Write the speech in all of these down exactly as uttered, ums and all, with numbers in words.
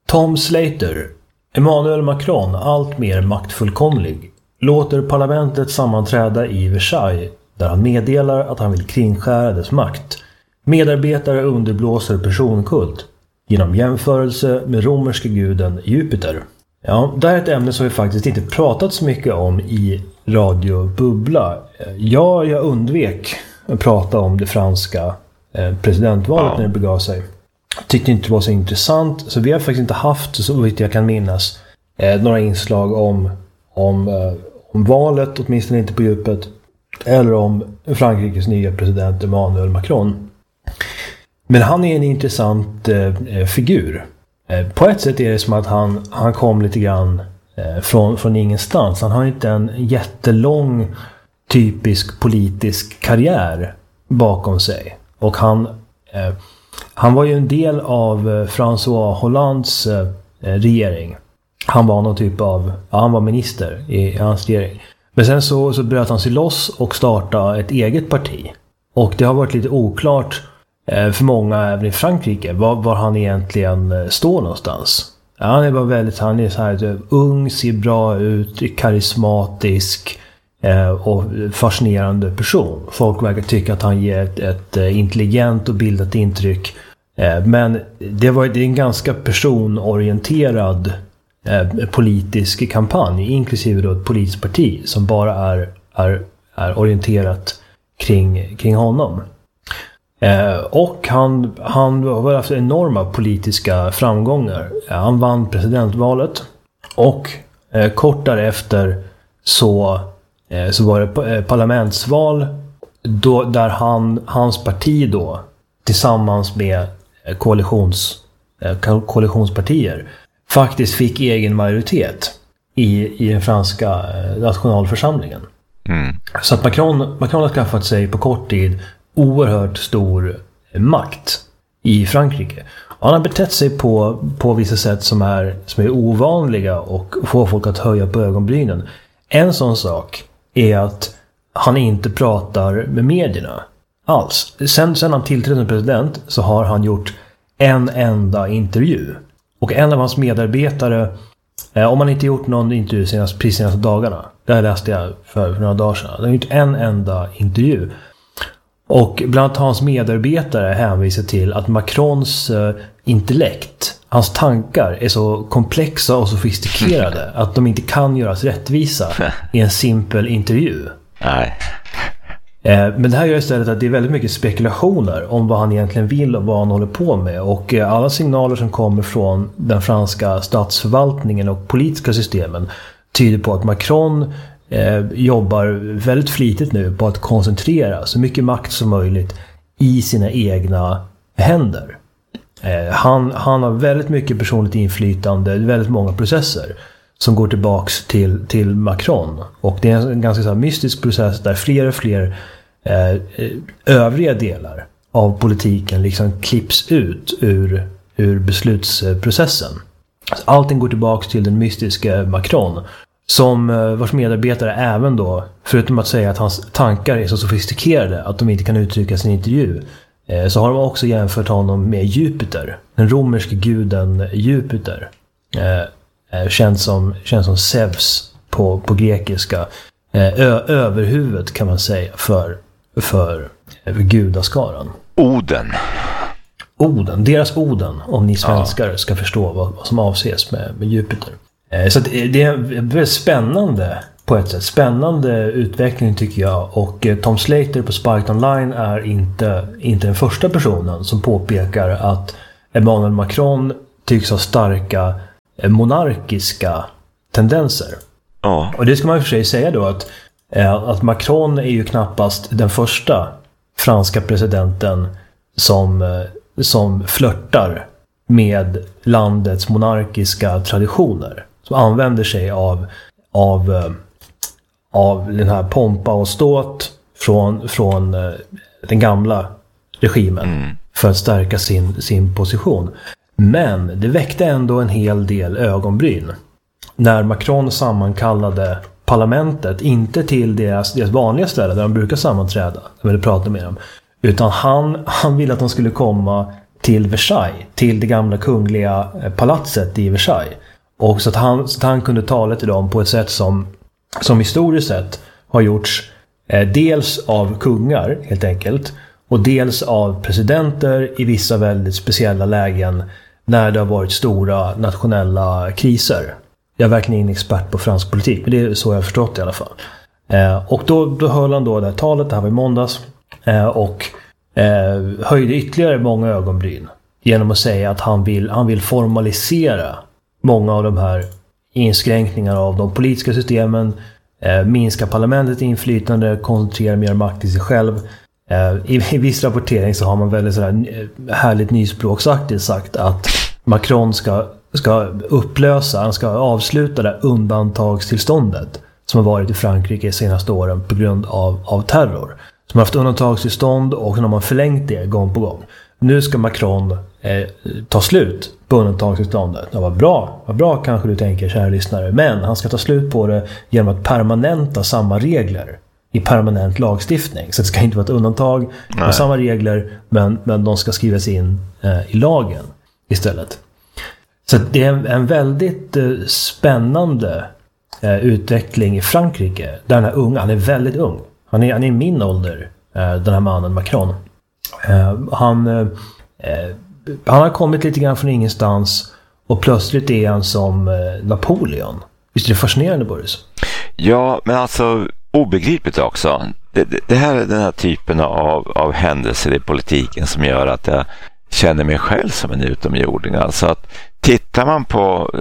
Tom Slater, Emmanuel Macron, allt mer maktfullkomlig, låter parlamentet sammanträda i Versailles där han meddelar att han vill kringskära dess makt. Medarbetare underblåser personkult genom jämförelse med romerske guden Jupiter. Ja, det här är ett ämne som vi faktiskt inte pratat så mycket om i Radio Bubbla. Ja, jag undvek att prata om det franska presidentvalet när det begav sig. Tyckte inte det var så intressant, så vi har faktiskt inte haft, så vitt jag kan minnas, några inslag om, om, om valet, åtminstone inte på djupet, eller om Frankrikes nya president Emmanuel Macron. Men han är en intressant eh, figur. Eh, på ett sätt är det som att han, han kom lite grann eh, från, från ingenstans. Han har inte en jättelång typisk politisk karriär bakom sig. Och han, eh, han var ju en del av eh, François Hollandes eh, regering. Han var någon typ av, ja, han var minister i, i hans regering. Men sen så, så bröt han sig loss och startade ett eget parti. Och det har varit lite oklart för många även i Frankrike var, var han egentligen står någonstans. Ja, han är bara väldigt, han är så här ung, ser bra ut, karismatisk eh, och fascinerande person. Folk verkar tycka att han ger ett, ett intelligent och bildat intryck. Eh, men det var det är en ganska personorienterad eh, politisk kampanj, inklusive då ett politiskt parti som bara är, är, är orienterat kring, kring honom. Eh, och han, han har haft enorma politiska framgångar. Eh, han vann presidentvalet och eh, kort därefter så, eh, så var det eh, parlamentsval då, där han, hans parti då tillsammans med eh, koalitions, eh, koalitionspartier faktiskt fick egen majoritet i, i den franska eh, nationalförsamlingen. Mm. Så att Macron, Macron har skaffat sig på kort tid oerhört stor makt i Frankrike. Han har betett sig på, på vissa sätt som är, som är ovanliga och får folk att höja på ögonbrynen. En sån sak är att han inte pratar med medierna alls. Sen, sen han tillträdde som president så har han gjort en enda intervju. Och en av hans medarbetare, eh, om han inte gjort någon intervju senast, precis senaste dagarna, det läste jag för, för några dagar sedan. Han har gjort en enda intervju. Och bland annat hans medarbetare hänvisar till att Macrons uh, intellekt, hans tankar är så komplexa och sofistikerade att de inte kan göras rättvisa i en simpel intervju. Nej. Eh, men det här gör istället att det är väldigt mycket spekulationer om vad han egentligen vill och vad han håller på med. Och eh, alla signaler som kommer från den franska statsförvaltningen och politiska systemen tyder på att Macron Eh, jobbar väldigt flitigt nu på att koncentrera så mycket makt som möjligt i sina egna händer. Eh, han, han har väldigt mycket personligt inflytande, väldigt många processer som går tillbaks till, till Macron. Och det är en ganska så här mystisk process där fler och fler eh, övriga delar av politiken liksom klipps ut ur, ur beslutsprocessen. Allting går tillbaks till den mystiska Macron, som vars medarbetare även då, förutom att säga att hans tankar är så sofistikerade att de inte kan uttrycka sin intervju, så har de också jämfört honom med Jupiter, den romerske guden Jupiter, eh, känd som, känd som Zeus på, på grekiska, Ö, överhuvudet kan man säga för, för gudaskaran. Oden. Oden, deras Oden, om ni svenskar ska förstå vad, vad som avses med, med Jupiter. Så det är väldigt spännande på ett sätt. Spännande utveckling tycker jag. Och Tom Slater på Spiked Online är inte, inte den första personen som påpekar att Emmanuel Macron tycks ha starka monarkiska tendenser. Ja. Och det ska man i och för sig säga då att, att Macron är ju knappast den första franska presidenten som, som flörtar med landets monarkiska traditioner. Som använder sig av, av, av den här pompa och ståt från, från den gamla regimen mm. för att stärka sin, sin position. Men det väckte ändå en hel del ögonbryn när Macron sammankallade parlamentet, inte till deras, deras vanliga ställe där de brukar sammanträda eller prata med dem, utan han, han ville att de skulle komma till Versailles, till det gamla kungliga palatset i Versailles. Och så att han, så att han kunde tala till dem på ett sätt som, som historiskt sett har gjorts eh, dels av kungar helt enkelt, och dels av presidenter i vissa väldigt speciella lägen när det har varit stora nationella kriser. Jag är verkligen ingen expert på fransk politik, men det är så jag har förstått det i alla fall. Eh, och då, då höll han då det här talet, det här var i måndags, eh, och eh, höjde ytterligare många ögonbryn genom att säga att han vill, han vill formalisera många av de här inskränkningarna av de politiska systemen, eh, minska parlamentets inflytande, koncentrera mer makt i sig själv. Eh, i, I viss rapportering så har man väldigt sådär härligt nyspråksaktigt sagt att Macron ska, ska upplösa, han ska avsluta det undantagstillståndet som har varit i Frankrike de senaste åren på grund av, av terror. Som har haft undantagstillstånd och när man förlängt det gång på gång. Nu ska Macron eh, ta slut på undantagstillståndet. Ja, vad bra, vad bra kanske du tänker, kära lyssnare. Men han ska ta slut på det genom att permanenta samma regler i permanent lagstiftning. Så det ska inte vara ett undantag med samma regler, men, men de ska skrivas in eh, i lagen istället. Så det är en, en väldigt eh, spännande eh, utveckling i Frankrike. Där den här unga, han är väldigt ung. Han är, han är i min ålder, eh, den här mannen Macron. Eh, han, eh, han har kommit lite grann från ingenstans och plötsligt är han som eh, Napoleon. Visst är det fascinerande, Boris? Ja, men alltså obegripligt också. Det, det, det här är den här typen av, av händelser i politiken som gör att jag känner mig själv som en utomjording. Alltså att tittar man på,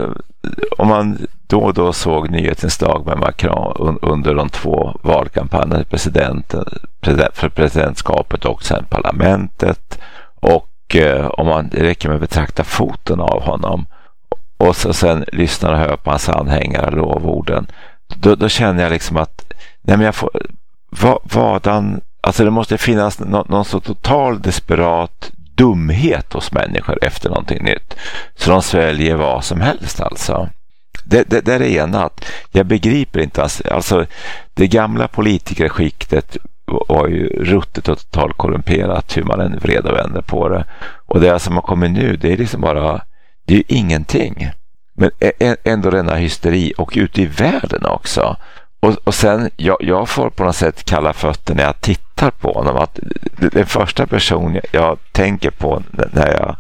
om man då och då såg nyhetsinslag med Macron un, under de två valkampanjerna presidenten, president, för presidentskapet och sen parlamentet, och eh, om man det räcker med att betrakta foton av honom och så sen lyssnar och hör på hans anhängare lovorden, då, då känner jag liksom att nej men jag får, vad, vadan, alltså det måste finnas någon, någon så total desperat dumhet hos människor efter någonting nytt. Så de sväljer vad som helst alltså. Det, det, det är det ena, att jag begriper inte alltså det gamla politikerskiktet var ju ruttet och totalt korrumperat hur man än vred och vände på det. Och det som har kommit nu, det är liksom bara, det är ju ingenting. Men ändå denna hysteri och ute i världen också. Och, och sen, jag, jag får på något sätt kalla fötter när jag tittar på honom. Att den första person jag, jag tänker på när jag,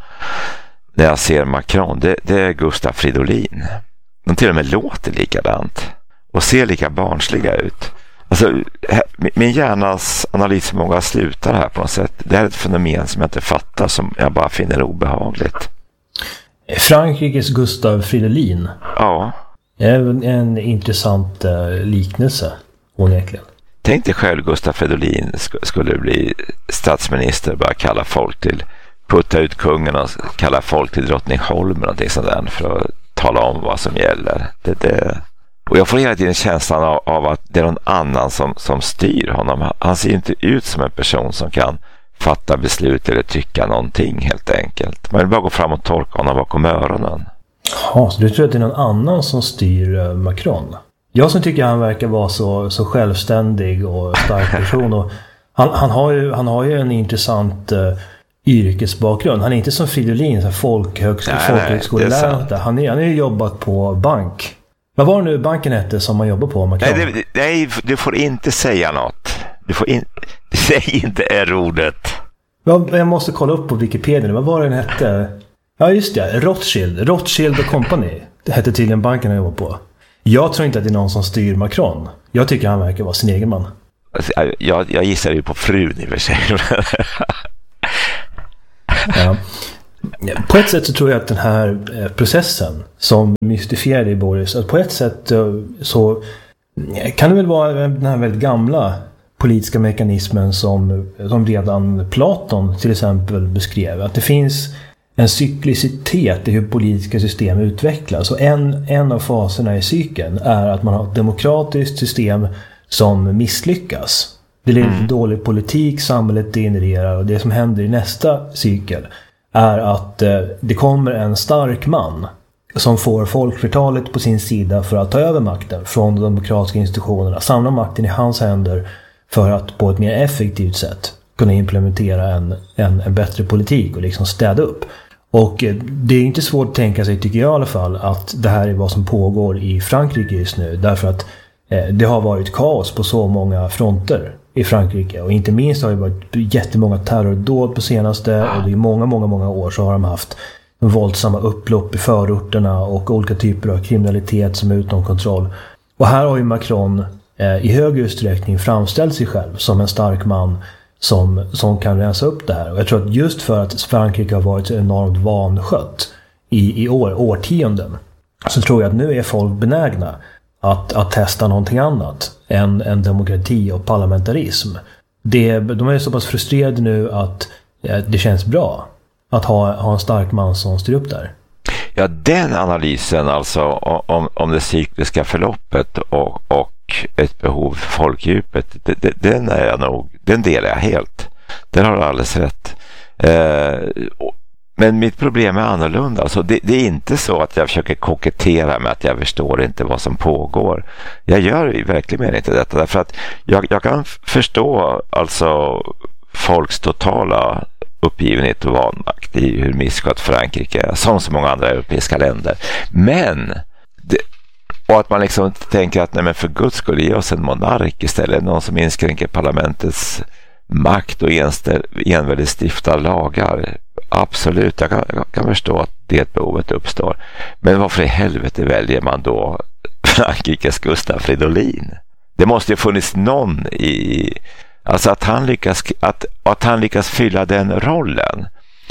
när jag ser Macron, det, det är Gustaf Fridolin. De till och med låter likadant och ser lika barnsliga ut. Alltså, min hjärnas analysförmåga slutar här på något sätt. Det är ett fenomen som jag inte fattar, som jag bara finner obehagligt. Frankrikes Gustaf Fridolin. Ja. En, en intressant uh, liknelse, onekligen. Tänk dig själv Gustaf Fridolin sk- skulle bli statsminister, bara kalla folk till, putta ut kungen och kalla folk till Drottningholm eller någonting sånt där för att tala om vad som gäller. Det, det. Och jag får hela tiden känslan av, av att det är någon annan som, som styr honom. Han ser inte ut som en person som kan fatta beslut eller tycka någonting helt enkelt. Man vill bara gå fram och torka honom bakom öronen. Ja, så du tror att det är någon annan som styr Macron? Jag som tycker han verkar vara så, så självständig och stark person. Och han, han, har ju, han har ju en intressant uh, yrkesbakgrund. Han är inte som Fridolin, så folkhögskolelärare. Han har ju jobbat på bank. Vad var det nu banken hette som man jobbar på? Macron? Nej, det, nej, du får inte säga något. Du får in, säg inte R-ordet. Jag måste kolla upp på Wikipedia. Vad var det den hette? Ja, just det. Rothschild. Rothschild och Company. Det hette tydligen banken jag jobbar på. Jag tror inte att det är någon som styr Macron. Jag tycker han verkar vara sin egen man. Jag, jag gissar ju på frun i och för sig. Ja. På ett sätt så tror jag att den här processen som mystifierade i Boris, att på ett sätt så kan det väl vara den här väldigt gamla politiska mekanismen som, som redan Platon till exempel beskrev. Att det finns en cyklicitet i hur politiska system utvecklas. Och en, en av faserna i cykeln är att man har ett demokratiskt system som misslyckas. Det leder till dålig politik, samhället degenererar, och det som händer i nästa cykel är att eh, det kommer en stark man som får folkflertalet på sin sida för att ta över makten från de demokratiska institutionerna, samla makten i hans händer för att på ett mer effektivt sätt kunna implementera en, en, en bättre politik och liksom städa upp. Och det är inte svårt att tänka sig, tycker jag i alla fall, att det här är vad som pågår i Frankrike just nu. Därför att eh, det har varit kaos på så många fronter i Frankrike. Och inte minst har det varit jättemånga terrordåd på senaste. Och det är många, många, många år så har de haft våldsamma upplopp i förorterna och olika typer av kriminalitet som är utom kontroll. Och här har ju Macron eh, i hög utsträckning framställt sig själv som en stark man som, som kan rensa upp det här. Och jag tror att just för att Frankrike har varit enormt vanskött i, i år, årtionden, så tror jag att nu är folk benägna att, att testa någonting annat än, än demokrati och parlamentarism. Det, de är så pass frustrerade nu att eh, det känns bra att ha, ha en stark man som styr upp där. Ja, den analysen alltså om, om det cykliska förloppet och, och ett behov för folkdjupet, det, det, den är jag nog, den delar jag helt. Den har du alldeles rätt. Eh, och, men mitt problem är annorlunda. Alltså det, det är inte så att jag försöker kokettera med att jag förstår inte vad som pågår. Jag gör verkligen inte detta, därför att jag, jag kan förstå alltså folks totala uppgivenhet och vanmakt i hur misskött Frankrike är, som så många andra europeiska länder. Men det, och att man liksom tänker att nej, men för Guds skull, ge oss en monark istället, någon som inskränker parlamentets makt och enväldigt stiftar lagar. Absolut, jag kan, jag kan förstå att det behovet uppstår. Men varför i helvete väljer man då Frankrikes Gustaf Fridolin? Det måste ju funnits någon i, alltså att han lyckas att, att han lyckas fylla den rollen.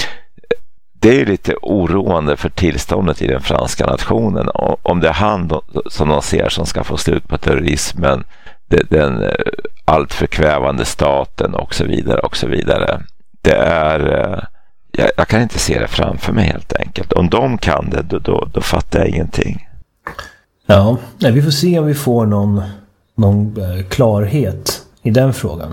Det är lite oroande för tillståndet i den franska nationen. Om det är han då, som de ser som ska få slut på terrorismen, den allt förkvävande staten och så vidare och så vidare. Det är, jag, jag kan inte se det framför mig helt enkelt. Om de kan det, då, då, då fattar jag ingenting. Ja, vi får se om vi får någon, någon klarhet i den frågan.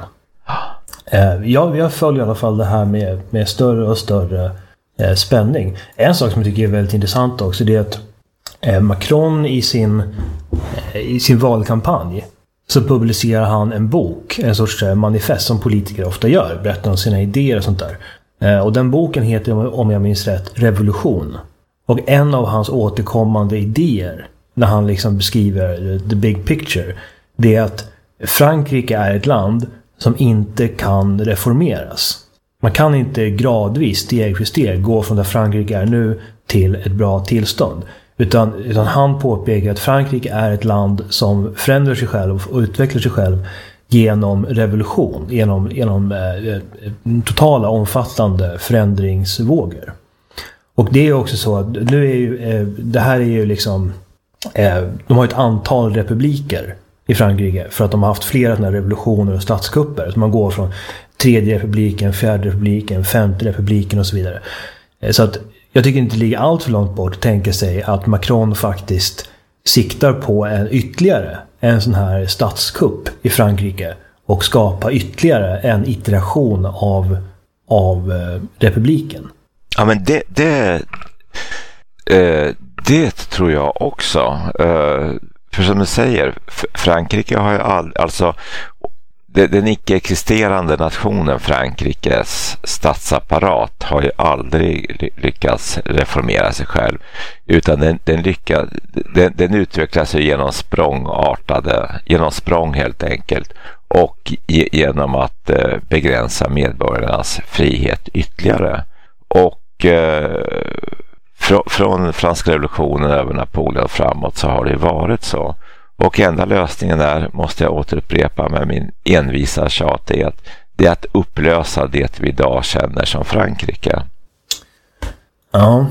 Ja, jag följer i alla fall det här med, med större och större eh, spänning. En sak som jag tycker är väldigt intressant också, det är att eh, Macron i sin, eh, i sin valkampanj så publicerar han en bok, en sorts eh, manifest som politiker ofta gör, berättar om sina idéer och sånt där. Eh, och den boken heter, om jag minns rätt, Revolution. Och en av hans återkommande idéer när han liksom beskriver the big picture, det är att Frankrike är ett land som inte kan reformeras. Man kan inte gradvis, steg för steg, gå från där Frankrike är nu till ett bra tillstånd. Utan, utan han påpekar att Frankrike är ett land som förändrar sig själv och utvecklar sig själv genom revolution, genom, genom eh, totala omfattande förändringsvågor. Och det är också så att nu är ju, eh, det här är ju liksom, eh, de har ett antal republiker i Frankrike för att de har haft flera sådana revolutioner och statskupper. Så man går från tredje republiken, fjärde republiken, femte republiken och så vidare. Så att jag tycker inte det ligger allt för långt bort att tänka sig att Macron faktiskt siktar på en ytterligare en sån här statskupp i Frankrike och skapa ytterligare en iteration av, av eh, republiken. Ja, men det det, eh, det tror jag också. Eh, för som du säger, Frankrike har ju all, alltså den icke-existerande nationen Frankrikes statsapparat har ju aldrig lyckats reformera sig själv, utan den, den, lyckas, den, den utvecklas genom språngartade, genom språng helt enkelt, och genom att eh, begränsa medborgarnas frihet ytterligare. Och eh, fr- från franska revolutionen över Napoleon framåt så har det varit så. Och enda lösningen där, måste jag återupprepa med min envisa tjat, är att det är att upplösa det vi idag känner som Frankrike. Ja,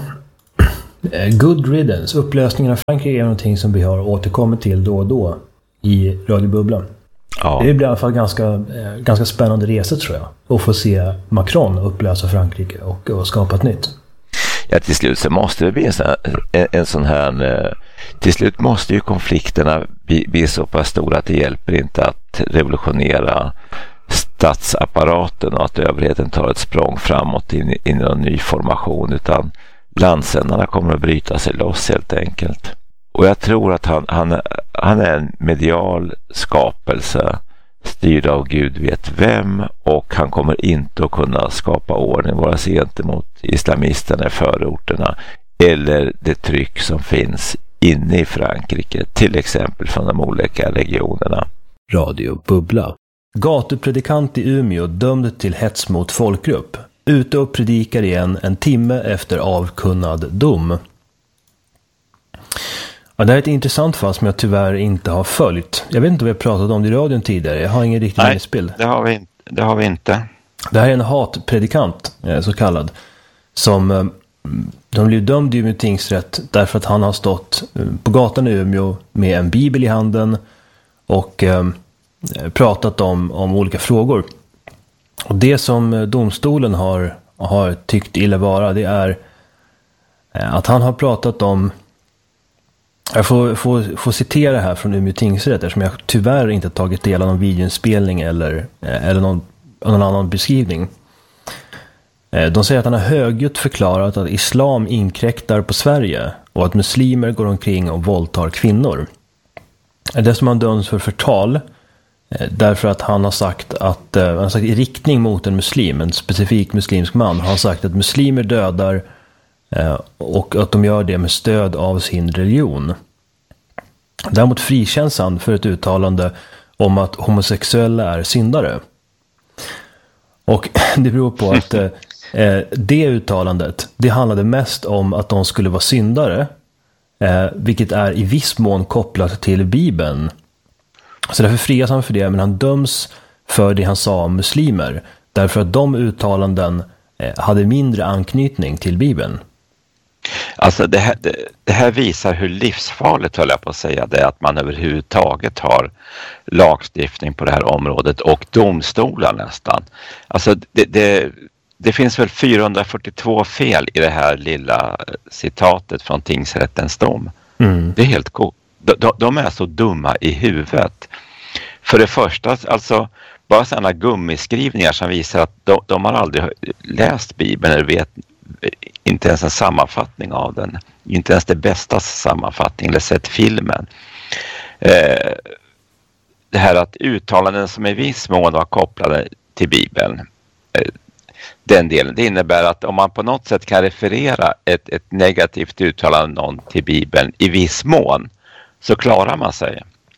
good riddance. Upplösningen av Frankrike är någonting som vi har återkommit till då och då i radiobubblan. Ja. Det blir i alla fall ganska, ganska spännande resa, tror jag, att få se Macron upplösa Frankrike och, och skapa ett nytt. Ja, till slut så måste det bli en sån här, en, en sån här till slut måste ju konflikterna bli, bli så pass stora att det hjälper inte att revolutionera statsapparaten och att överheten tar ett språng framåt in, in i en ny formation, utan landsändarna kommer att bryta sig loss helt enkelt. Och jag tror att han, han, han är en medial skapelse styrd av Gud vet vem, och han kommer inte att kunna skapa ordning vare sig gentemot islamisterna i förorterna eller det tryck som finns inne i Frankrike, till exempel från de olika regionerna. Radio Bubbla. Gatupredikant i Umeå dömd till hets mot folkgrupp. Ute och predikar igen en timme efter avkunnad dom. Ja, det här är ett intressant fall som jag tyvärr inte har följt. Jag vet inte om vi har pratat om det i radion tidigare. Jag har ingen riktig minnesbild. Nej, det har vi, det har vi inte. Det här är en hatpredikant, så kallad, som de blev dömd i Umeå tingsrätt därför att han har stått på gatan i Umeå med en bibel i handen och eh, pratat om, om olika frågor. Och det som domstolen har, har tyckt illa vara, det är att han har pratat om, jag får, får, får citera här från Umeå tingsrätt eftersom jag tyvärr inte tagit del av någon videoinspelning eller, eller någon, någon annan beskrivning. De säger att han har högljutt förklarat att islam inkräktar på Sverige och att muslimer går omkring och våldtar kvinnor. Det som han döms för förtal därför att han har sagt att han har sagt i riktning mot en muslim, en specifik muslimsk man, har sagt att muslimer dödar och att de gör det med stöd av sin religion. Däremot frikänns han för ett uttalande om att homosexuella är syndare. Och det beror på att eh, det uttalandet, det handlade mest om att de skulle vara syndare, eh, vilket är i viss mån kopplat till Bibeln. Så därför frias han för det, men han döms för det han sa om muslimer, därför att de uttalanden eh, hade mindre anknytning till Bibeln. Alltså det här, det, det här visar hur livsfarligt, höll jag på att säga, det är att man överhuvudtaget har lagstiftning på det här området och domstolar nästan. Alltså det, det, det finns väl fyrahundrafyrtiotvå fel i det här lilla citatet från tingsrättens dom. Mm. Det är helt coolt. De, de är så dumma i huvudet. För det första, alltså bara sådana gummiskrivningar som visar att de, de har aldrig läst Bibeln eller vet inte ens en sammanfattning av den. Inte ens det bästa sammanfattning eller sett filmen. Eh, det här att uttalanden som i viss mån var kopplade till Bibeln. Eh, den delen. Det innebär att om man på något sätt kan referera ett, ett negativt uttalande någon till Bibeln i viss mån, så klarar man sig.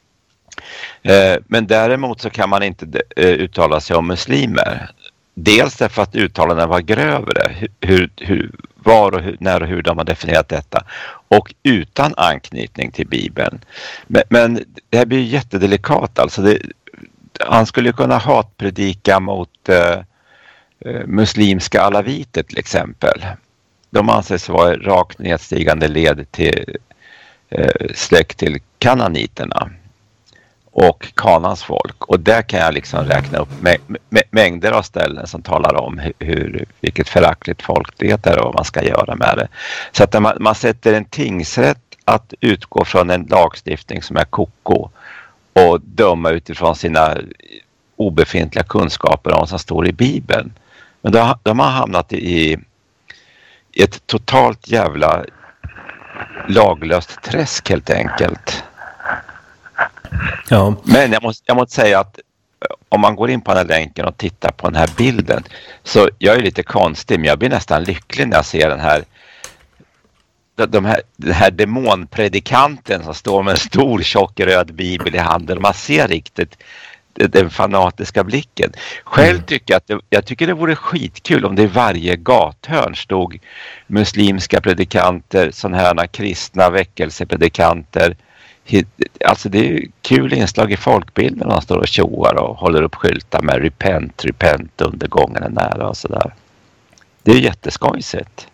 Eh, men däremot så kan man inte eh, uttala sig om muslimer. Dels därför att uttalandena var grövre, hur, hur, var och hur, när och hur de har definierat detta, och utan anknytning till Bibeln. Men, men det här blir jättedelikat. Alltså det, han skulle kunna hatpredika mot eh, muslimska alaviter till exempel. De anses vara rakt nedstigande led till eh, släkt till kananiterna och Kanans folk. Och där kan jag liksom räkna upp mä- mä- mängder av ställen som talar om hur, hur, vilket föraktligt folk det är och vad man ska göra med det. Så att man, man sätter en tingsrätt att utgå från en lagstiftning som är koko och döma utifrån sina obefintliga kunskaper om vad som står i Bibeln. Men de, de har hamnat i, i ett totalt jävla laglöst träsk helt enkelt. Ja. Men jag måste, jag måste säga att om man går in på den här länken och tittar på den här bilden, så jag är lite konstig, men jag blir nästan lycklig när jag ser den här, de här, den här demonpredikanten som står med en stor tjock röd bibel i handen. Man ser riktigt den fanatiska blicken. Själv tycker jag att det, jag tycker det vore skitkul om det i varje gathörn stod muslimska predikanter, sådana här kristna väckelsepredikanter. Alltså det är ju kul inslag i folkbilden när man står och tjoar och håller upp skyltar med repent, repent, undergången är nära och sådär. Det är ju jätteskojsigt.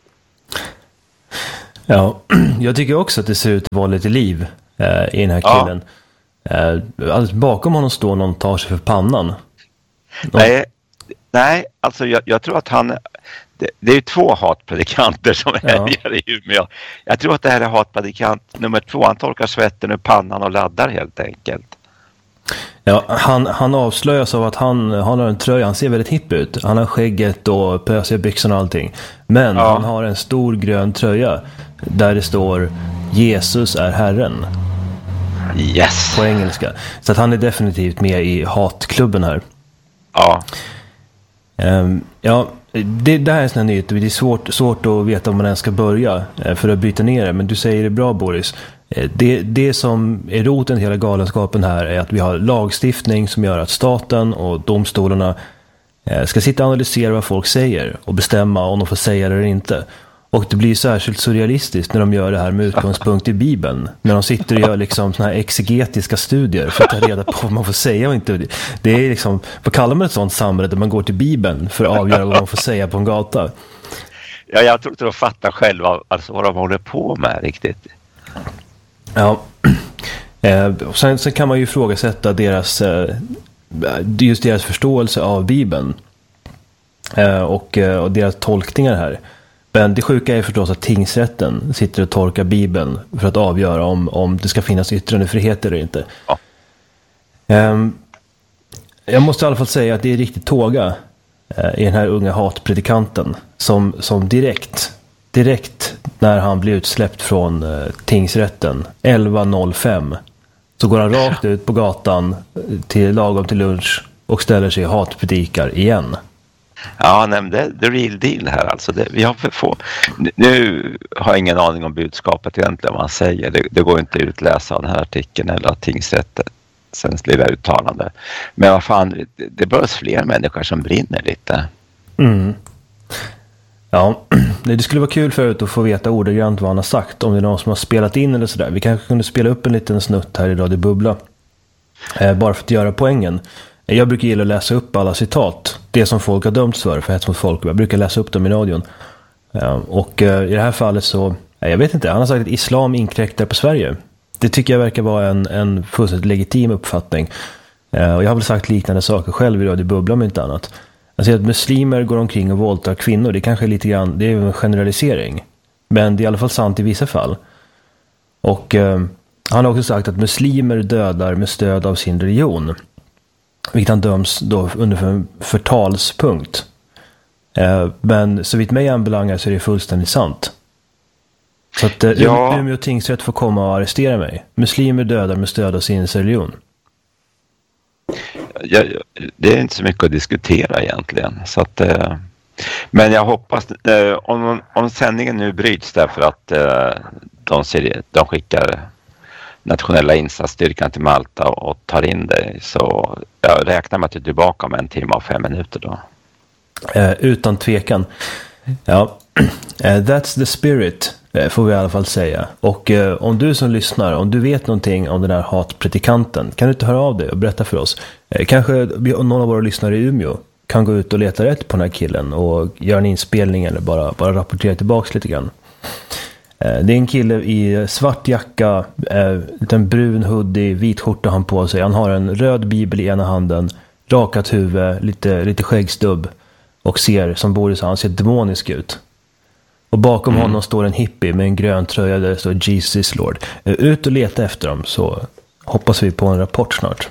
Ja, jag tycker också att det ser ut att vara lite liv eh, i den här killen. Ja. Eh, alltså bakom honom står någon tar sig för pannan. Någon... Nej, nej, alltså jag, jag tror att han... Det, det är ju två hatpredikanter som är ja. här i Umeå. Jag tror att det här är hatpredikant nummer två. Han torkar svetten ur pannan och laddar helt enkelt. Ja, han, han avslöjas av att han, han har en tröja. Han ser väldigt hipp ut. Han har skägget och pösiga byxorna och allting. Men ja. han har en stor grön tröja där det står Jesus är Herren. Yes. På engelska. Så att han är definitivt med i hatklubben här. Ja. Um, ja, det, det här är en sån här nyhet. Det är svårt, svårt att veta om man ens ska börja uh, för att bryta ner det. Men du säger det bra, Boris. Uh, det, det som är roten till hela galenskapen här är att vi har lagstiftning som gör att staten och domstolarna uh, ska sitta och analysera vad folk säger och bestämma om de får säga det eller inte. Och det blir särskilt surrealistiskt när de gör det här med utgångspunkt i Bibeln. När de sitter och gör liksom såna här exegetiska studier för att ta reda på vad man får säga och inte. Det är liksom, vad kallar man ett sånt samhälle där man går till Bibeln för att avgöra vad man får säga på en gata? Ja, jag tror inte de fattar själva alltså vad de håller på med riktigt. Ja, eh, sen, sen kan man ju ifrågasätta deras, eh, just deras förståelse av Bibeln eh, och, och deras tolkningar här. Men det sjuka är förstås att tingsrätten sitter och tolkar Bibeln för att avgöra om, om det ska finnas yttrandefrihet eller inte. Ja. Um, jag måste i alla fall säga att det är riktigt tåga uh, i den här unga hatpredikanten som, som direkt, direkt när han blir utsläppt från uh, tingsrätten elva noll fem så går han rakt ut på gatan till lagom till lunch och ställer sig och hatpredikar igen. Ja, nej, det är the real deal här alltså. Det, vi har för få. Nu har jag ingen aning om budskapet egentligen vad han säger. Det, det går inte att utläsa av den här artikeln eller tingsrätten sen lilla uttalande. Men vad fan, det, det behövs fler människor som brinner lite. Mm. Ja, det skulle vara kul förut att få veta ordagrant vad han har sagt. Om det är någon som har spelat in eller sådär. Vi kanske kunde spela upp en liten snutt här i Radio Bubbla. Eh, bara för att göra poängen. Jag brukar gilla att läsa upp alla citat. Det som folk har dömts för, för hets mot folk. Jag brukar läsa upp dem i radion. Och i det här fallet så, jag vet inte, han har sagt att islam inkräktar på Sverige. Det tycker jag verkar vara en, en fullständigt legitim uppfattning. Och jag har väl sagt liknande saker själv i Radio Bubbla med inte annat. Jag säger att muslimer går omkring och våldtar kvinnor. Det kanske är lite grann, det är en generalisering. Men det är i alla fall sant i vissa fall. Och eh, han har också sagt att muslimer dödar med stöd av sin religion. Vilket han döms då under för förtalspunkt. Eh, men så vitt mig anbelangar så är det fullständigt sant. Så att eh, ja. Umeå tingsrätt får komma och arrestera mig. Muslimer dödar med stöd av sin religion. Ja, det är inte så mycket att diskutera egentligen. Så att, eh, men jag hoppas eh, om, om sändningen nu bryts därför att eh, de, ser, de skickar nationella insatsstyrkan till Malta och tar in dig, så jag räknar med att du är tillbaka om en timme och fem minuter då. Eh, utan tvekan. Ja, that's the spirit, får vi i alla fall säga. Och eh, om du som lyssnar, om du vet någonting om den här hatpredikanten, kan du inte höra av dig och berätta för oss. Eh, kanske någon av våra lyssnare i Umeå kan gå ut och leta rätt på den här killen och göra en inspelning eller bara, bara rapportera tillbaka lite grann. Det är en kille i svart jacka, en brun hoodie, vit skjorta han på sig. Han har en röd bibel i ena handen, rakat huvud, lite, lite skäggstubb och ser, som Boris sa, han ser demonisk ut. Och bakom mm. honom står en hippie med en grön tröja där det står Jesus Lord. Ut och leta efter dem, så hoppas vi på en rapport snart.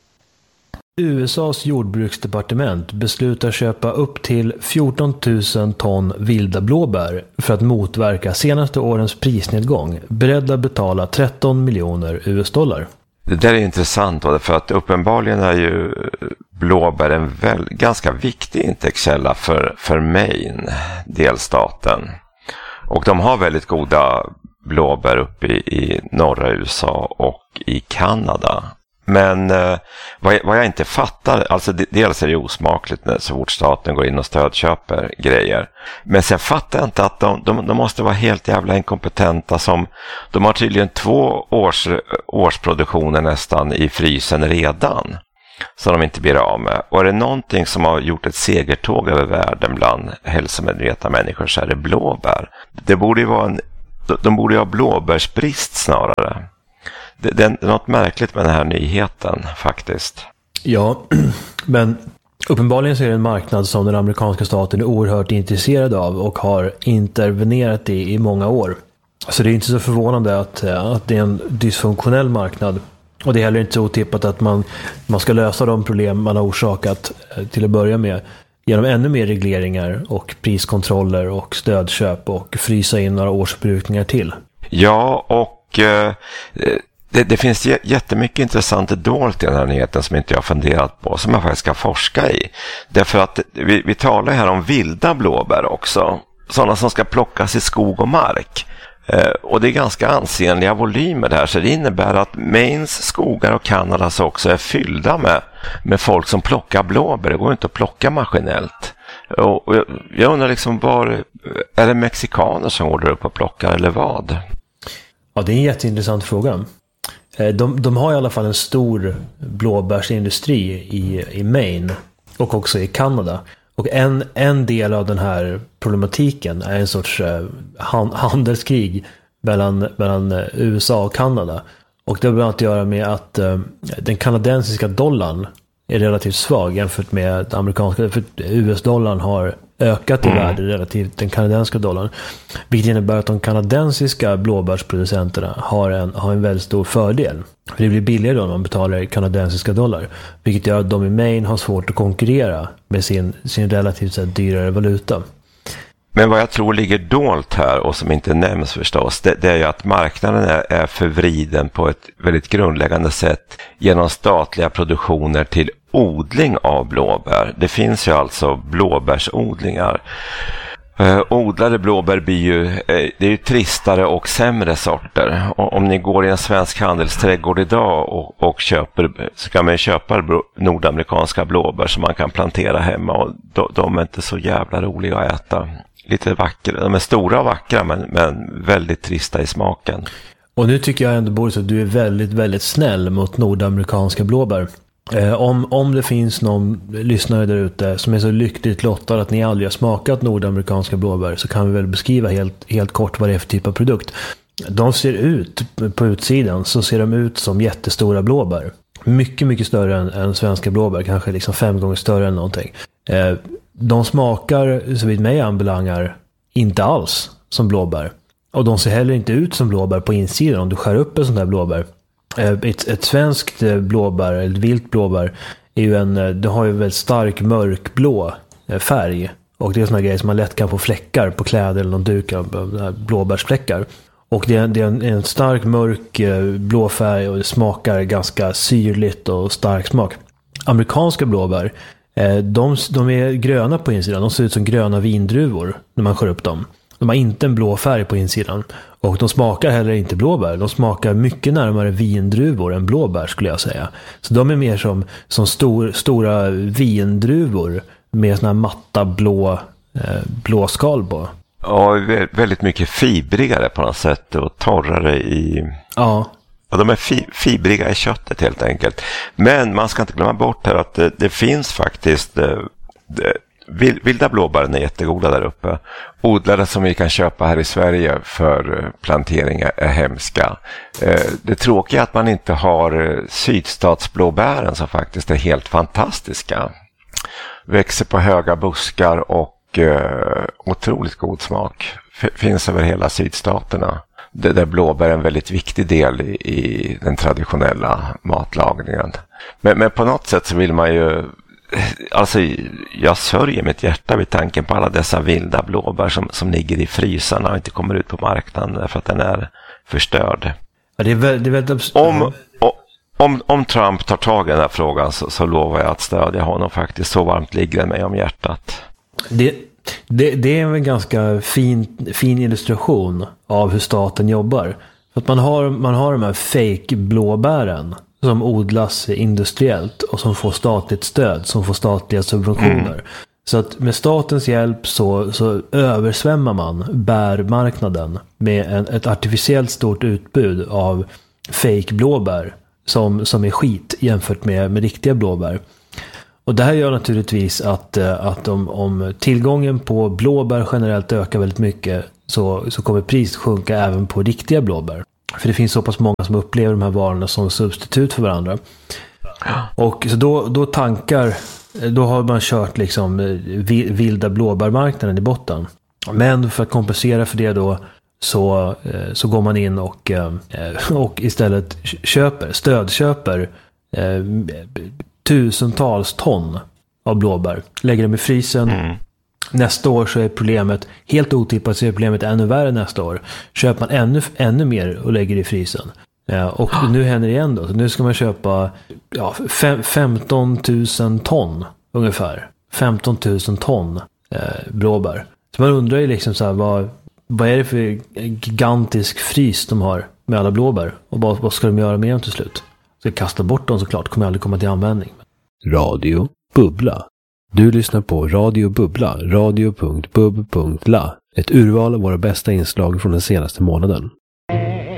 U S A:s jordbruksdepartement beslutar köpa upp till fjorton tusen ton vilda blåbär för att motverka senaste årens prisnedgång. Beredda betala tretton miljoner U S-dollar. Det där är intressant, för att uppenbarligen är ju blåbär en väl, ganska viktig intäktskälla för, för Maine, delstaten. Och de har väldigt goda blåbär uppe i, i norra U S A och i Kanada. Men eh, vad, jag, vad jag inte fattar, alltså dels är det osmakligt när så fort staten går in och stödköper grejer. Men sen fattar jag inte att de, de, de måste vara helt jävla inkompetenta som, de har tydligen två års, årsproduktioner nästan i frysen redan. Som de inte blir av med. Och är det någonting som har gjort ett segertåg över världen bland hälsomedvetna människor så är det blåbär. Det borde ju vara en, de, de borde ju ha blåbärsbrist snarare. Det, det är något märkligt med den här nyheten faktiskt. Ja, men uppenbarligen så är det en marknad som den amerikanska staten är oerhört intresserad av och har intervenerat i i många år. Så det är inte så förvånande att, att det är en dysfunktionell marknad. Och det är heller inte så otippat att man, man ska lösa de problem man har orsakat till att börja med genom ännu mer regleringar och priskontroller och stödköp och frysa in några årsbrukningar till. Ja, och eh, Det, det finns jättemycket intressant dolt i den här nyheten som inte jag har funderat på, som jag faktiskt ska forska i. Därför att vi, vi talar här om vilda blåbär också. Sådana som ska plockas i skog och mark. Eh, och det är ganska ansenliga volymer där, så det innebär att Maines skogar och Kanadas också är fyllda med, med folk som plockar blåbär. Det går inte att plocka maskinellt. Och, och jag, jag undrar liksom, var, är det mexikaner som går där upp och plockar eller vad? Ja, det är en jätteintressant fråga. De, de har i alla fall en stor blåbärsindustri i, i Maine och också i Kanada. Och en, en del av den här problematiken är en sorts eh, handelskrig mellan, mellan U S A och Kanada. Och det har bland annat att göra med att eh, den kanadensiska dollarn är relativt svag jämfört med den amerikanska. För U S-dollarn har ökat i mm. värde relativt den kanadensiska dollarn. Vilket innebär att de kanadensiska blåbärsproducenterna har en, har en väldigt stor fördel. För det blir billigare då när man betalar kanadensiska dollar. Vilket gör att de i Maine har svårt att konkurrera med sin, sin relativt sett dyrare valuta. Men vad jag tror ligger dolt här och som inte nämns förstås, det, det är ju att marknaden är, är förvriden på ett väldigt grundläggande sätt genom statliga produktioner till odling av blåbär. Det finns ju alltså blåbärsodlingar. Eh, odlade blåbär blir ju, eh, det är ju tristare och sämre sorter. Och om ni går i en svensk handelsträdgård idag och, och köper, så kan man köpa nordamerikanska blåbär som man kan plantera hemma, och de, de är inte så jävla roliga att äta. Lite vackra, de är stora och vackra men, men väldigt trista i smaken. Och nu tycker jag ändå, Boris, att du är väldigt, väldigt snäll mot nordamerikanska blåbär. Eh, om, om det finns någon lyssnare där ute som är så lyckligt lottad att ni aldrig har smakat nordamerikanska blåbär, så kan vi väl beskriva helt, helt kort vad det är för typ av produkt. De ser ut, på utsidan så ser de ut som jättestora blåbär. Mycket, mycket större än, än svenska blåbär, kanske liksom fem gånger större än någonting. Eh, de smakar, så vid mig anbelangar, inte alls som blåbär. Och de ser heller inte ut som blåbär på insidan om du skär upp en sån där blåbär. Ett, ett svenskt blåbär, eller ett vilt blåbär, är ju en, det har ju väldigt stark mörkblå färg. Och det är såna grejer som man lätt kan få fläckar på kläder eller någon duk av blåbärsfläckar. Och det är, det är en, en stark mörk blå färg och det smakar ganska syrligt och stark smak. Amerikanska blåbär, de, de är gröna på insidan. De ser ut som gröna vindruvor när man skär upp dem. De har inte en blå färg på insidan. Och de smakar heller inte blåbär. De smakar mycket närmare vindruvor än blåbär, skulle jag säga. Så de är mer som, som stor, stora vindruvor med såna här matta blå, eh, blå skal på. Ja, väldigt mycket fibrigare på något sätt och torrare i... Ja. Och de är fi- fibriga i köttet helt enkelt. Men man ska inte glömma bort här att det, det finns faktiskt... Eh, det, vilda blåbär är jättegoda där uppe. Odlare som vi kan köpa här i Sverige för plantering är hemska. Det tråkiga är att man inte har sydstatsblåbären som faktiskt är helt fantastiska. Växer på höga buskar och otroligt god smak. Finns över hela sydstaterna. Det där blåbär är en väldigt viktig del i, i den traditionella matlagningen. Men, men på något sätt så vill man ju... Alltså, jag sörjer mitt hjärta vid tanken på alla dessa vilda blåbär som, som ligger i frysarna och inte kommer ut på marknaden därför att den är förstörd. Ja, det är väl, det är väl abs- om, om, om Trump tar tag i den här frågan så, så lovar jag att stödja honom faktiskt. Så varmt ligger den mig om hjärtat. Det, det, det är en ganska fin, fin illustration av hur staten jobbar. För att man har, man har de här fake blåbären som odlas industriellt och som får statligt stöd, som får statliga subventioner. Mm. Så att med statens hjälp så, så översvämmar man bärmarknaden med en, ett artificiellt stort utbud av fake blåbär som, som är skit jämfört med, med riktiga blåbär. Och det här gör naturligtvis att, att om, om tillgången på blåbär generellt ökar väldigt mycket så, så kommer priset sjunka även på riktiga blåbär. För det finns så pass många som upplever de här varorna som substitut för varandra. Och så då, då tankar, då har man kört liksom vilda blåbärmarknaden i botten. Men för att kompensera för det då så, så går man in och, och istället köper, stödköper eh, tusentals ton av blåbär. Lägger dem i frysen. Mm. Nästa år så är problemet, helt otippat så är problemet ännu värre nästa år. Köper man ännu, ännu mer och lägger i frysen Ja, och nu händer det igen då. Så nu ska man köpa ja, fem, femton tusen ton ungefär. femton tusen ton eh, blåbär. Så man undrar ju liksom så här, vad, vad är det för gigantisk frys de har med alla blåbär? Och vad, vad ska de göra med dem till slut? Ska kasta bort dem såklart, kommer aldrig komma till användning. Radio Bubbla. Du lyssnar på Radio Bubbla, radio punkt bub punkt la. Ett urval av våra bästa inslag från den senaste månaden.